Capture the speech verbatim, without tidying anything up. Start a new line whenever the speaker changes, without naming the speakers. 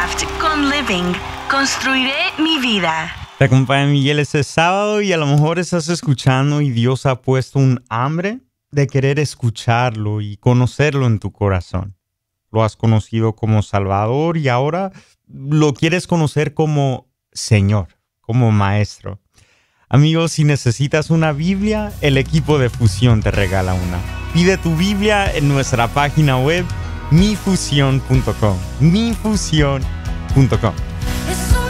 Craft con Living. Construiré mi vida.
Te acompaña Miguel este sábado y a lo mejor estás escuchando y Dios ha puesto un hambre de querer escucharlo y conocerlo en tu corazón. Lo has conocido como Salvador y ahora lo quieres conocer como Señor, como Maestro. Amigos, si necesitas una Biblia, el equipo de Fusión te regala una. Pide tu Biblia en nuestra página web mi fusión punto com. mi fusión punto com.